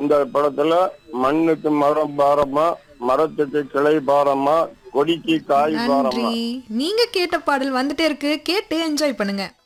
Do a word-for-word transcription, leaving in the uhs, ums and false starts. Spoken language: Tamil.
இந்த படத்துல மண்ணுக்கு மரம் பாரமா, மரத்துக்கு கிளை பாரமா, கொடிக்கு காய் பாரமா. நன்றி. நீங்க கேட்ட பாடல் வந்துட்டே இருக்கு. கேட்டு என்ஜாய் பண்ணுங்க.